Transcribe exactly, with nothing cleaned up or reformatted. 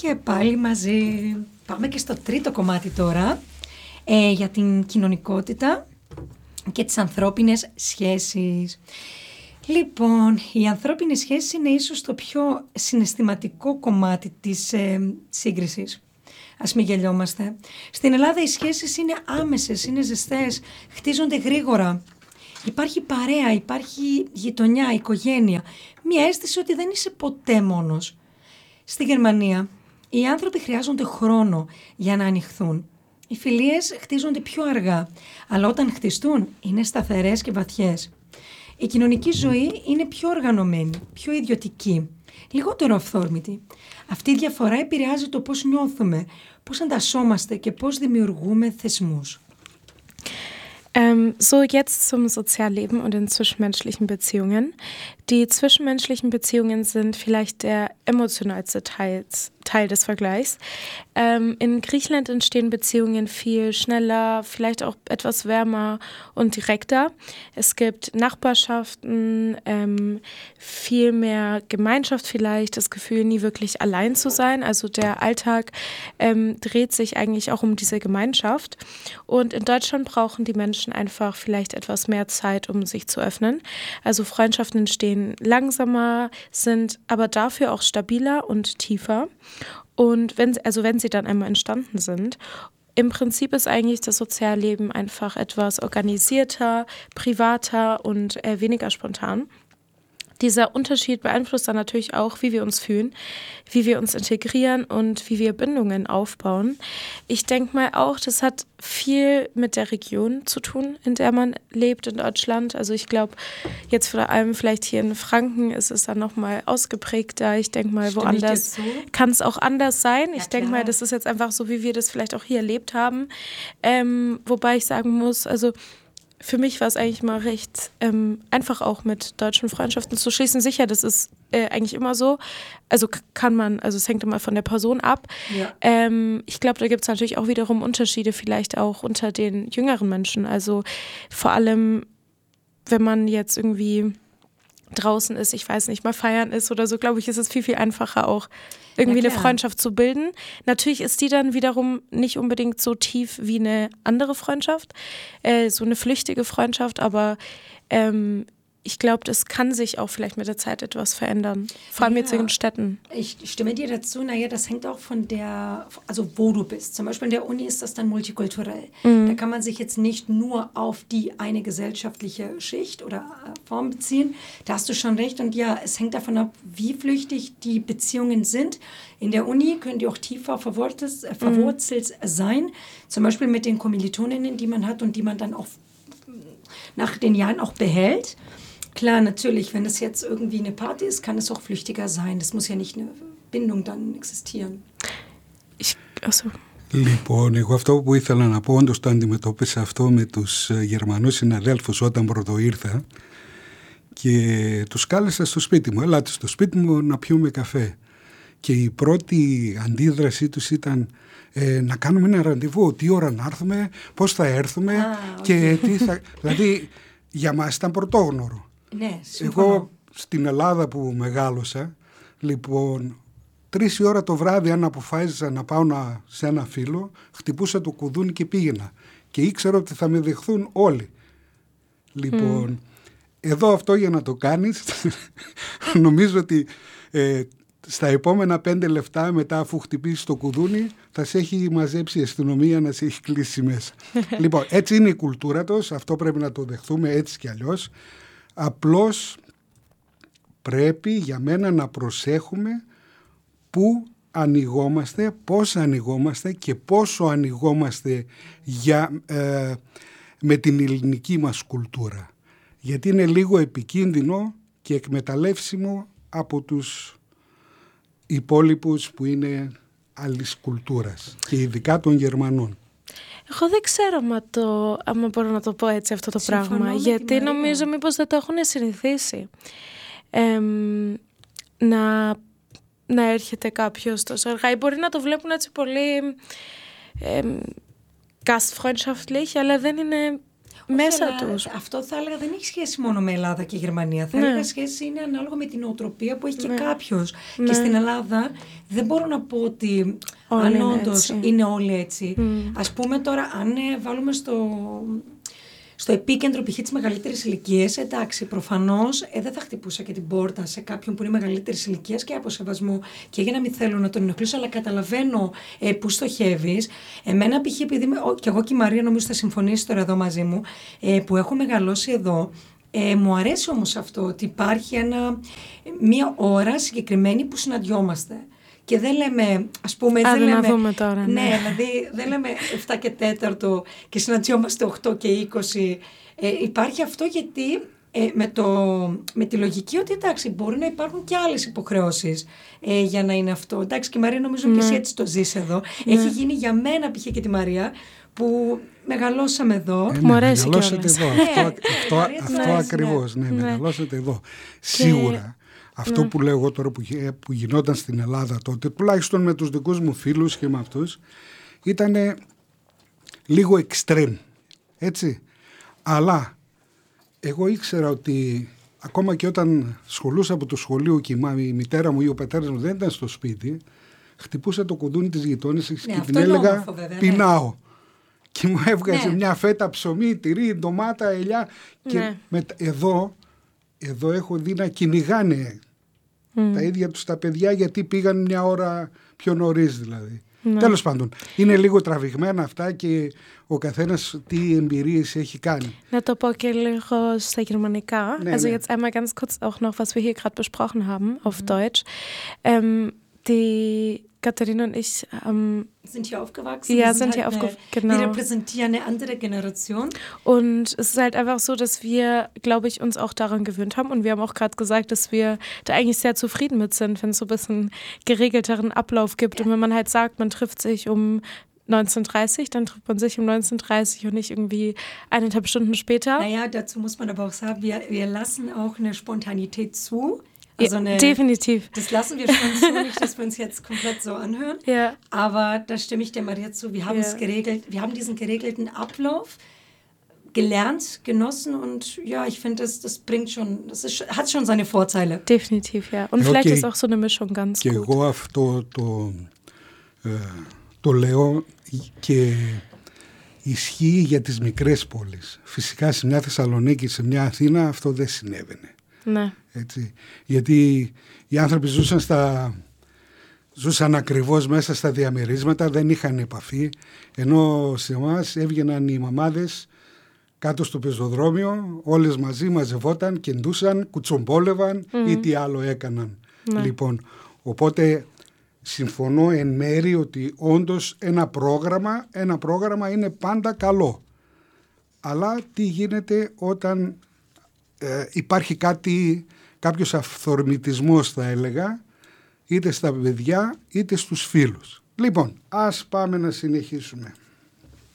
Και πάλι μαζί. Πάμε και στο τρίτο κομμάτι τώρα, ε, για την κοινωνικότητα και τις ανθρώπινες σχέσεις. Λοιπόν, οι ανθρώπινες σχέσεις είναι ίσως το πιο συναισθηματικό κομμάτι της ε, σύγκρισης. Ας μην γελιόμαστε. Στην Ελλάδα οι σχέσεις είναι άμεσες, είναι ζεστές, χτίζονται γρήγορα. Υπάρχει παρέα, υπάρχει γειτονιά, οικογένεια. Μια αίσθηση ότι δεν είσαι ποτέ μόνος. Στη Γερμανία οι άνθρωποι χρειάζονται χρόνο για να ανοιχθούν. Οι φιλίες χτίζονται πιο αργά, αλλά όταν χτιστούν είναι σταθερές και βαθιές. Η κοινωνική ζωή είναι πιο οργανωμένη, πιο ιδιωτική, λιγότερο αυθόρμητη. Αυτή η διαφορά επηρεάζει το πώς νιώθουμε, πώς αντασσόμαστε και πώς δημιουργούμε θεσμούς. Ähm, so, jetzt zum Sozialleben und den zwischenmenschlichen Beziehungen. Die zwischenmenschlichen Beziehungen sind vielleicht der emotionalste Teil, Teil des Vergleichs. Ähm, in Griechenland entstehen Beziehungen viel schneller, vielleicht auch etwas wärmer und direkter. Es gibt Nachbarschaften, ähm, viel mehr Gemeinschaft vielleicht, das Gefühl, nie wirklich allein zu sein. Also der Alltag ähm, dreht sich eigentlich auch um diese Gemeinschaft. Und in Deutschland brauchen die Menschen einfach vielleicht etwas mehr Zeit, um sich zu öffnen. Also Freundschaften entstehen langsamer, sind aber dafür auch stabiler und tiefer. Und wenn, also wenn sie dann einmal entstanden sind, im Prinzip ist eigentlich das Sozialleben einfach etwas organisierter, privater und äh, weniger spontan. Dieser Unterschied beeinflusst dann natürlich auch, wie wir uns fühlen, wie wir uns integrieren und wie wir Bindungen aufbauen. Ich denke mal auch, das hat viel mit der Region zu tun, in der man lebt in Deutschland. Also ich glaube, jetzt vor allem vielleicht hier in Franken ist es dann nochmal ausgeprägter. Ich denke mal, Stimme woanders so? kann es auch anders sein. Ja, ich denke klar. mal, das ist jetzt einfach so, wie wir das vielleicht auch hier erlebt haben. Ähm, wobei ich sagen muss, also für mich war es eigentlich mal recht ähm, einfach auch mit deutschen Freundschaften zu schließen. Sicher, das ist äh, eigentlich immer so. Also kann man, also es hängt immer von der Person ab. Ja. Ähm, ich glaube, da gibt es natürlich auch wiederum Unterschiede vielleicht auch unter den jüngeren Menschen. Also vor allem, wenn man jetzt irgendwie draußen ist, ich weiß nicht, mal feiern ist oder so, glaube ich, ist es viel, viel einfacher auch irgendwie eine Freundschaft zu bilden. Natürlich ist die dann wiederum nicht unbedingt so tief wie eine andere Freundschaft, äh, so eine flüchtige Freundschaft, aber ähm, ich glaube, das kann sich auch vielleicht mit der Zeit etwas verändern, vor allem Ja, jetzt in Städten. Ich stimme dir dazu, naja, das hängt auch von der, also wo du bist. Zum Beispiel in der Uni ist das dann multikulturell. Mhm. Da kann man sich jetzt nicht nur auf die eine gesellschaftliche Schicht oder Form beziehen. Da hast du schon recht. Und ja, es hängt davon ab, wie flüchtig die Beziehungen sind. In der Uni können die auch tiefer verwurzelt, äh, verwurzelt mhm. sein. Zum Beispiel mit den Kommilitoninnen, die man hat und die man dann auch nach den Jahren auch behält. Klar, natürlich, wenn das jetzt irgendwie eine Party ist, kann es auch flüchtiger sein. Das muss ja nicht eine Bindung dann existieren. Ich, also. Λοιπόν, εγώ αυτό που ήθελα να πω, όντως το αντιμετώπισα αυτό με τους Γερμανούς συναδέλφους όταν πρώτο ήρθα και τους κάλεσα στο σπίτι μου. Ελάτε στο σπίτι μου να πιούμε καφέ. Και η πρώτη αντίδρασή τους ήταν ε, να κάνουμε ένα ραντεβού, τι ώρα να έρθουμε, πώς θα έρθουμε ah, okay. και τι θα... Δηλαδή, για μας ήταν πρωτόγνωρο. Ναι, συμφωνώ. Εγώ στην Ελλάδα που μεγάλωσα, λοιπόν, τρεις η ώρα το βράδυ αν αποφάσισα να πάω να, σε ένα φίλο, χτυπούσα το κουδούνι και πήγαινα. Και ήξερα ότι θα με δεχθούν όλοι. Λοιπόν, mm. εδώ αυτό για να το κάνεις, νομίζω ότι ε, στα επόμενα πέντε λεπτά μετά αφού χτυπήσεις το κουδούνι θα σε έχει μαζέψει η αστυνομία να σε έχει κλείσει μέσα. Λοιπόν, έτσι είναι η κουλτούρα τους, αυτό πρέπει να το δεχθούμε έτσι κι αλλιώς. Απλώς πρέπει για μένα να προσέχουμε πού ανοιγόμαστε, πώς ανοιγόμαστε και πόσο ανοιγόμαστε για, ε, με την ελληνική μας κουλτούρα. Γιατί είναι λίγο επικίνδυνο και εκμεταλλεύσιμο από τους υπόλοιπους που είναι άλλης κουλτούρας και ειδικά των Γερμανών. Εγώ δεν ξέρω άμα, το, άμα μπορώ να το πω έτσι αυτό το Συμφωνώ πράγμα, γιατί νομίζω μήπως δεν το έχουν συνηθίσει. Ε, να, να έρχεται κάποιος τόσο αργά ή μπορεί να το βλέπουν έτσι πολύ ε, gastfreundschaftlich, αλλά δεν είναι... μέσα αλλά τους. Αυτό θα έλεγα δεν έχει σχέση μόνο με Ελλάδα και Γερμανία. Θα Ναι. έλεγα σχέση είναι ανάλογα με την νοοτροπία που έχει Ναι. και κάποιος. Ναι. Και στην Ελλάδα δεν μπορώ να πω ότι Όλοι αν είναι όντως έτσι. είναι όλοι έτσι. Mm. Ας πούμε τώρα, αν ε, βάλουμε στο, στο επίκεντρο π.χ. της μεγαλύτερης ηλικίας, εντάξει, προφανώς ε, δεν θα χτυπούσα και την πόρτα σε κάποιον που είναι μεγαλύτερης ηλικίας και από σεβασμό και για να μην θέλω να τον ενοχλήσω, αλλά καταλαβαίνω ε, πού στοχεύεις. Εμένα π.χ. επειδή είμαι, ο, και εγώ και η Μαρία νομίζω θα συμφωνήσει τώρα εδώ μαζί μου, ε, που έχω μεγαλώσει εδώ, ε, μου αρέσει όμως αυτό ότι υπάρχει ένα, μία ώρα συγκεκριμένη που συναντιόμαστε. Και δεν λέμε, ας πούμε, Α, δεν να λέμε, δούμε τώρα, ναι. ναι, δηλαδή δεν λέμε επτά και τέταρτο και συναντιόμαστε οκτώ και είκοσι. Ε, υπάρχει αυτό γιατί ε, με, το, με τη λογική ότι εντάξει, μπορεί να υπάρχουν και άλλες υποχρεώσεις ε, για να είναι αυτό. Εντάξει, και η Μαρία νομίζω Ναι. και εσύ έτσι το ζεις εδώ. Ναι. Έχει γίνει για μένα π.χ. και τη Μαρία που μεγαλώσαμε εδώ. Ε, ναι, Μου αρέσει μεγαλώσατε κιόλας. εδώ. Ναι, αυτό αυτό, μου αρέσει, αυτό ναι. ακριβώς. Ναι, Ναι. μεγαλώσατε εδώ. Σίγουρα. Αυτό ναι. που λέω εγώ τώρα που, γε- που γινόταν στην Ελλάδα τότε, τουλάχιστον με τους δικούς μου φίλους και με αυτούς, ήταν λίγο extreme. Έτσι. Αλλά εγώ ήξερα ότι ακόμα και όταν σχολούσα από το σχολείο και η, μα- η μητέρα μου ή ο πατέρας μου δεν ήταν στο σπίτι, χτυπούσα το κουδούνι της γειτόνισσας Ναι, και αυτό την είναι έλεγα όμορφο, βέβαια, ναι. πεινάω. Και μου έβγαζε Ναι. μια φέτα ψωμί, τυρί, ντομάτα, ελιά. Και Ναι. μετα- εδώ, εδώ έχω δει να κυνηγάνε Mm. τα ίδια τους τα παιδιά γιατί πήγαν μια ώρα πιο νωρίς δηλαδή. Ναι. Τέλος πάντων, είναι λίγο τραβηγμένα αυτά και ο καθένας τι εμπειρίες έχει κάνει. Na, το πω και λίγο στα γερμανικά. Nee, Also nee. jetzt einmal ganz kurz auch noch, was wir hier gerade besprochen haben, auf Deutsch. Ähm, die Katharina und ich ähm, Sind hier aufgewachsen. Ja, Wir sind hier halt aufge- eine, genau. Wir repräsentieren eine andere Generation. und es ist halt einfach so, dass wir, glaube ich, uns auch daran gewöhnt haben und wir haben auch gerade gesagt, dass wir da eigentlich sehr zufrieden mit sind, wenn es so ein bisschen geregelteren Ablauf gibt und wenn man halt sagt, man trifft sich um neunzehn Uhr dreißig, dann trifft man sich um neunzehn Uhr dreißig und nicht irgendwie eineinhalb Stunden später. Naja, dazu muss man aber auch sagen, wir, wir lassen auch eine Spontanität zu. Also Ja, eine, definitiv. Das lassen wir schon zu, nicht, dass wir uns jetzt komplett so anhören. Ja. Aber da stimme ich der Maria zu. Wir haben Ja. es geregelt, wir haben diesen geregelten Ablauf gelernt, genossen und ja, ich finde, das, das bringt schon, das ist, hat schon seine Vorteile. Definitiv, ja. Und Ja, vielleicht okay. ist auch so eine Mischung ganz Και gut. εγώ αυτό το, ε, το λέω και ισχύει για τις μικρές πόλεις. Φυσικά σε μια Θεσσαλονίκη, σε μια Αθήνα αυτό δεν συνέβαινε. Ναι. Έτσι. Γιατί οι άνθρωποι ζούσαν, στα, ζούσαν ακριβώς μέσα στα διαμερίσματα, δεν είχαν επαφή, ενώ σε εμάς έβγαιναν οι μαμάδες κάτω στο πεζοδρόμιο, όλες μαζί μαζευόταν, κεντούσαν, κουτσομπόλευαν Mm. ή τι άλλο έκαναν. Ναι. Λοιπόν, οπότε συμφωνώ εν μέρη ότι όντως ένα πρόγραμμα, ένα πρόγραμμα είναι πάντα καλό. Αλλά τι γίνεται όταν ε, υπάρχει κάτι, κάποιος αυθορμητισμός θα έλεγα, είτε στα παιδιά είτε στους φίλους. Λοιπόν, ας πάμε να συνεχίσουμε.